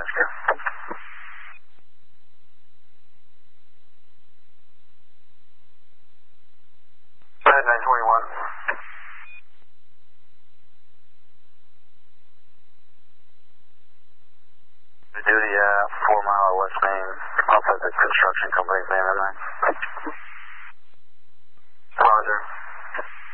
Oscar. Go ahead, 921. We do the 4 Mile West Main, outside the construction company's name in there.